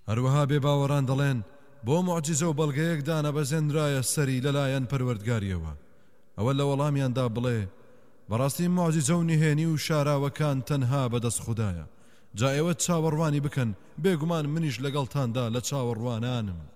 هەروەها بێباوەڕان دەڵێن بۆ موعجزە و بەڵگەیەک دانەبەزێنرایە سەری لەلایەن پەروەردگاریەوە. ئەوە لە وەڵامیاندا بڵێ بەڕاستی موعجزە و نهێنی و شاراوەکان تەنها بەدەست خودایە. جا ئێوە چاوەڕوانی بکەن، بێگومان منیش لەگەڵتاندا لە چاوەڕوانانم.